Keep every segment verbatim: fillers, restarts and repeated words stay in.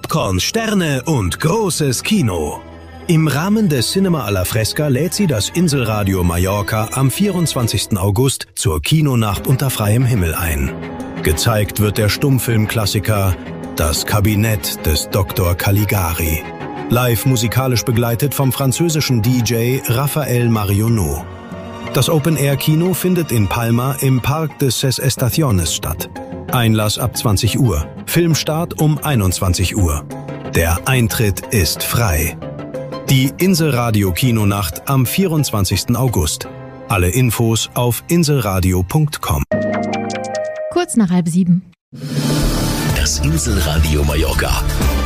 Popcorn, Sterne und großes Kino. Im Rahmen des Cinema alla Fresca lädt sie das Inselradio Mallorca am vierundzwanzigsten August zur Kinonacht unter freiem Himmel ein. Gezeigt wird der Stummfilmklassiker Das Kabinett des Doktor Caligari. Live musikalisch begleitet vom französischen D J Raphael Marionneau. Das Open-Air-Kino findet in Palma im Park de Ses Estaciones statt. Einlass ab zwanzig Uhr, Filmstart um einundzwanzig Uhr. Der Eintritt ist frei. Die Inselradio-Kinonacht am vierundzwanzigsten August. Alle Infos auf inselradio punkt com. Kurz nach halb sieben. Das Inselradio Mallorca.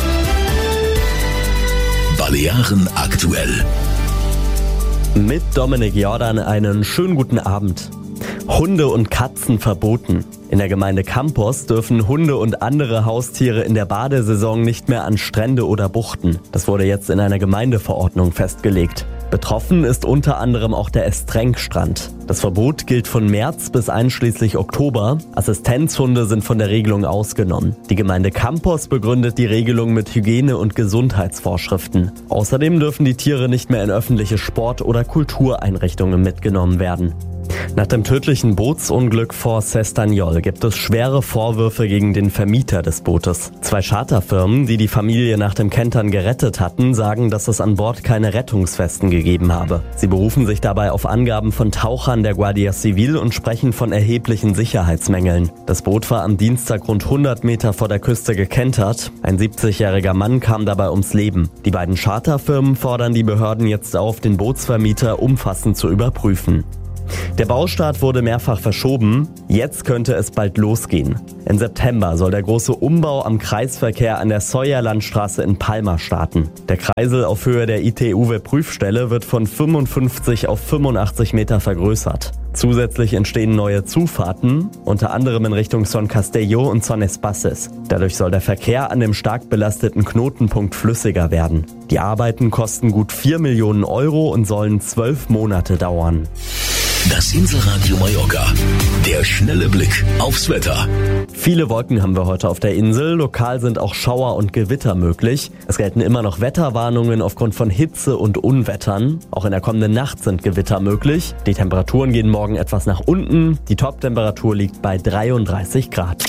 Balearen aktuell. Mit Dominik Jordan einen schönen guten Abend. Hunde und Katzen verboten. In der Gemeinde Campos dürfen Hunde und andere Haustiere in der Badesaison nicht mehr an Strände oder Buchten. Das wurde jetzt in einer Gemeindeverordnung festgelegt. Betroffen ist unter anderem auch der Estrenk-Strand. Das Verbot gilt von März bis einschließlich Oktober. Assistenzhunde sind von der Regelung ausgenommen. Die Gemeinde Campos begründet die Regelung mit Hygiene- und Gesundheitsvorschriften. Außerdem dürfen die Tiere nicht mehr in öffentliche Sport- oder Kultureinrichtungen mitgenommen werden. Nach dem tödlichen Bootsunglück vor Cestanyol gibt es schwere Vorwürfe gegen den Vermieter des Bootes. Zwei Charterfirmen, die die Familie nach dem Kentern gerettet hatten, sagen, dass es an Bord keine Rettungswesten gegeben habe. Sie berufen sich dabei auf Angaben von Tauchern der Guardia Civil und sprechen von erheblichen Sicherheitsmängeln. Das Boot war am Dienstag rund hundert Meter vor der Küste gekentert. Ein siebzigjähriger Mann kam dabei ums Leben. Die beiden Charterfirmen fordern die Behörden jetzt auf, den Bootsvermieter umfassend zu überprüfen. Der Baustart wurde mehrfach verschoben. Jetzt könnte es bald losgehen. Im September soll der große Umbau am Kreisverkehr an der Sawyer-Landstraße in Palma starten. Der Kreisel auf Höhe der I T U W-Prüfstelle wird von fünfundfünfzig auf fünfundachtzig Meter vergrößert. Zusätzlich entstehen neue Zufahrten, unter anderem in Richtung Son Castelló und Son Espaces. Dadurch soll der Verkehr an dem stark belasteten Knotenpunkt flüssiger werden. Die Arbeiten kosten gut vier Millionen Euro und sollen zwölf Monate dauern. Das Inselradio Mallorca. Der schnelle Blick aufs Wetter. Viele Wolken haben wir heute auf der Insel. Lokal sind auch Schauer und Gewitter möglich. Es gelten immer noch Wetterwarnungen aufgrund von Hitze und Unwettern. Auch in der kommenden Nacht sind Gewitter möglich. Die Temperaturen gehen morgen etwas nach unten. Die Toptemperatur liegt bei dreiunddreißig Grad.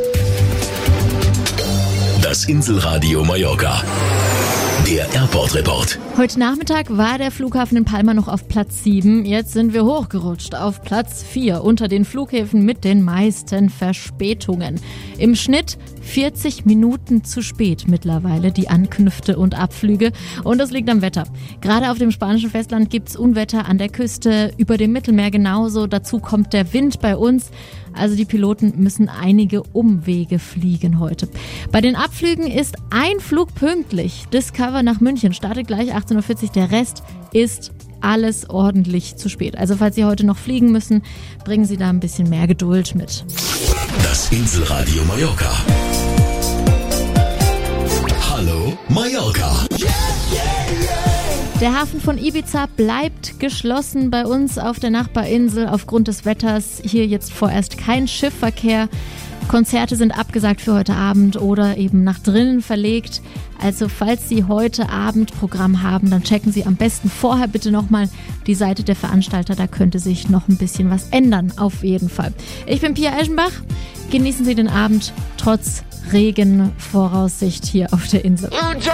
Das Inselradio Mallorca. Der Airport Report. Heute Nachmittag war der Flughafen in Palma noch auf Platz sieben. Jetzt sind wir hochgerutscht auf Platz vier unter den Flughäfen mit den meisten Verspätungen. Im Schnitt vierzig Minuten zu spät mittlerweile, die Ankünfte und Abflüge. Und das liegt am Wetter. Gerade auf dem spanischen Festland gibt es Unwetter an der Küste, über dem Mittelmeer genauso. Dazu kommt der Wind bei uns. Also die Piloten müssen einige Umwege fliegen heute. Bei den Abflügen ist ein Flug pünktlich. Discover nach München startet gleich achtzehn Uhr vierzig. Der Rest ist alles ordentlich zu spät. Also falls Sie heute noch fliegen müssen, bringen Sie da ein bisschen mehr Geduld mit. Das Inselradio Mallorca. Hallo Mallorca. Der Hafen von Ibiza bleibt geschlossen bei uns auf der Nachbarinsel aufgrund des Wetters. Hier jetzt vorerst kein Schiffverkehr. Konzerte sind abgesagt für heute Abend oder eben nach drinnen verlegt. Also falls Sie heute Abend Programm haben, dann checken Sie am besten vorher bitte nochmal die Seite der Veranstalter. Da könnte sich noch ein bisschen was ändern, auf jeden Fall. Ich bin Pia Eschenbach. Genießen Sie den Abend trotz Regenvoraussicht hier auf der Insel.